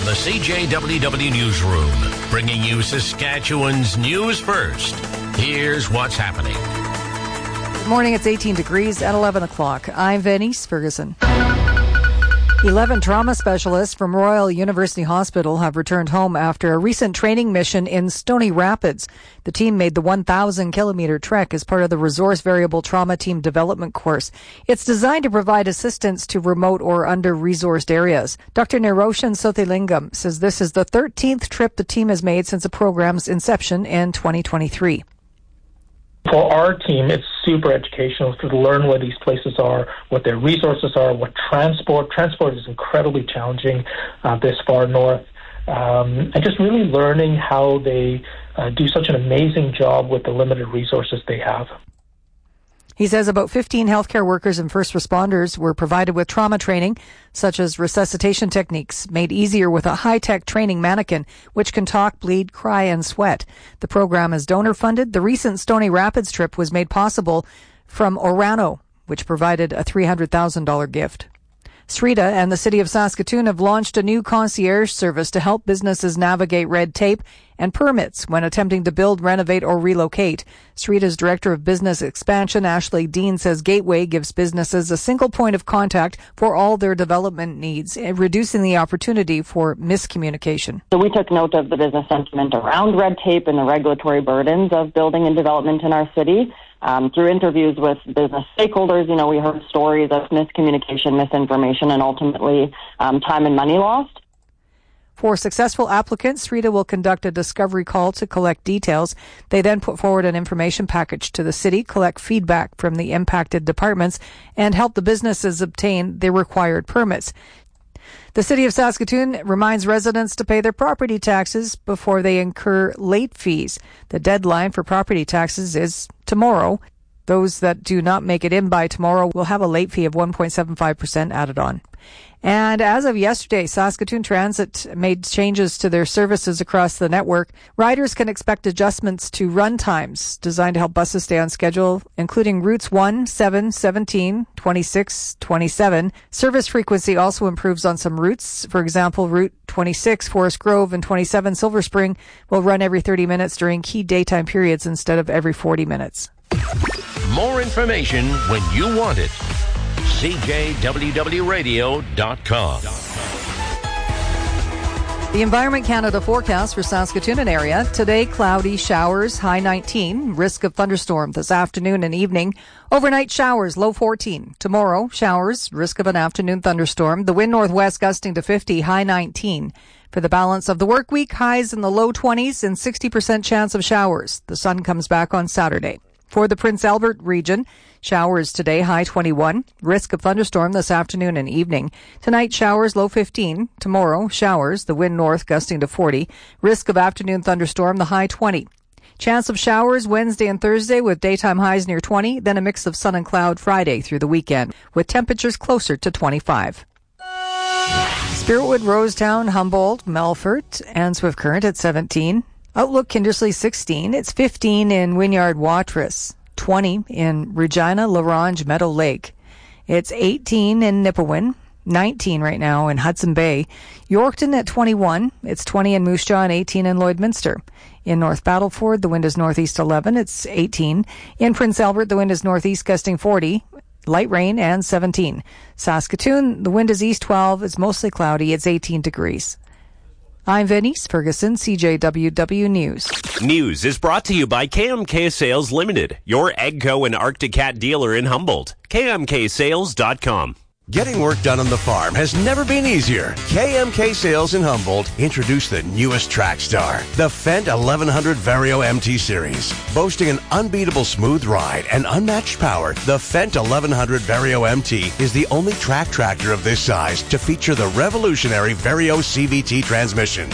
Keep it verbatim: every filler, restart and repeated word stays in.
the C J W W Newsroom, bringing you Saskatchewan's news first. Here's what's happening. Good morning, it's eighteen degrees at eleven o'clock. I'm Venice Ferguson. eleven trauma specialists from Royal University Hospital have returned home after a recent training mission in Stony Rapids. The team made the one thousand kilometer trek as part of the Resource Variable Trauma Team Development course. It's designed to provide assistance to remote or under-resourced areas. Doctor Niroshan Sothilingam says this is the thirteenth trip the team has made since the program's inception in twenty twenty-three. For our team, it's super educational to learn where these places are, what their resources are, what transport. Transport is incredibly challenging uh, this far north. Um, and just really learning how they uh, do such an amazing job with the limited resources they have. He says about fifteen healthcare workers and first responders were provided with trauma training, such as resuscitation techniques, made easier with a high-tech training mannequin, which can talk, bleed, cry, and sweat. The program is donor-funded. The recent Stony Rapids trip was made possible from Orano, which provided a three hundred thousand dollars gift. Srita and the City of Saskatoon have launched a new concierge service to help businesses navigate red tape and permits when attempting to build, renovate, or relocate. Srita's Director of Business Expansion, Ashley Dean, says Gateway gives businesses a single point of contact for all their development needs, reducing the opportunity for miscommunication. So we took note of the business sentiment around red tape and the regulatory burdens of building and development in our city. Um, through interviews with business stakeholders, you know, we heard stories of miscommunication, misinformation, and ultimately um, time and money lost. For successful applicants, Srita will conduct a discovery call to collect details. They then put forward an information package to the city, collect feedback from the impacted departments, and help the businesses obtain the required permits. The City of Saskatoon reminds residents to pay their property taxes before they incur late fees. The deadline for property taxes is tomorrow. Those that do not make it in by tomorrow will have a late fee of one point seven five percent added on. And as of yesterday, Saskatoon Transit made changes to their services across the network. Riders can expect adjustments to run times designed to help buses stay on schedule, including routes one, seven, seventeen, twenty-six, twenty-seven. Service frequency also improves on some routes. For example, Route twenty-six, Forest Grove, and twenty-seven, Silver Spring will run every thirty minutes during key daytime periods instead of every forty minutes. More information when you want it. C J W W radio dot com. The Environment Canada forecast for Saskatoon and area. Today, cloudy showers, high nineteen. Risk of thunderstorm this afternoon and evening. Overnight showers, low fourteen. Tomorrow, showers, risk of an afternoon thunderstorm. The wind northwest gusting to fifty, high nineteen. For the balance of the work week, highs in the low twenties and sixty percent chance of showers. The sun comes back on Saturday. For the Prince Albert region, showers today, high twenty-one. Risk of thunderstorm this afternoon and evening. Tonight, showers, low fifteen. Tomorrow, showers, the wind north gusting to forty. Risk of afternoon thunderstorm, the high twenty. Chance of showers Wednesday and Thursday with daytime highs near twenty, then a mix of sun and cloud Friday through the weekend, with temperatures closer to twenty-five. Spiritwood, Rosetown, Humboldt, Melfort, and Swift Current at seventeen. Outlook, Kindersley, sixteen. It's fifteen in Wynyard, Watrous. twenty in Regina, La Ronge, Meadow Lake. It's eighteen in Nipawin. nineteen right now in Hudson Bay. Yorkton at twenty-one. It's twenty in Moose Jaw and eighteen in Lloydminster. In North Battleford, the wind is northeast eleven. It's eighteen. In Prince Albert, the wind is northeast gusting forty. Light rain and seventeen. Saskatoon, the wind is east twelve. It's mostly cloudy. It's eighteen degrees. I'm Venice Ferguson, C J W W News. News is brought to you by K M K Sales Limited, your Egco and Arctic Cat dealer in Humboldt. K M K sales dot com. Getting work done on the farm has never been easier. K M K Sales in Humboldt introduced the newest track star, the Fendt eleven hundred Vario M T Series. Boasting an unbeatable smooth ride and unmatched power, the Fendt eleven hundred Vario M T is the only track tractor of this size to feature the revolutionary Vario C V T transmission.